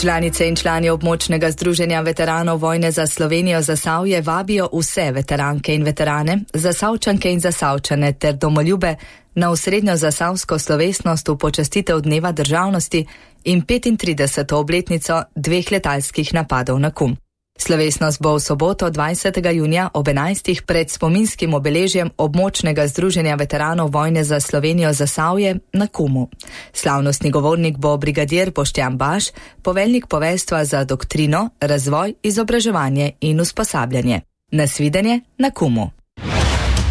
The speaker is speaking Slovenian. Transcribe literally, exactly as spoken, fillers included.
Članice in člani območnega združenja veteranov vojne za Slovenijo Zasavje vabijo vse veteranke in veterane, Zasavčanke in Zasavčane ter domoljube na osrednjo zasavsko slovesnost v počastitev Dneva državnosti in petintrideseto obletnico dveh letalskih napadov na Kum. Slovesnost bo v soboto dvajsetega junija ob enajstih pred spominskim obeležjem območnega združenja veteranov vojne za Slovenijo Zasavje na Kumu. Slavnostni govornik bo brigadir Boštjan Baš, poveljnik poveljstva za doktrino, razvoj, izobraževanje in usposabljanje. Nasvidenje na Kumu.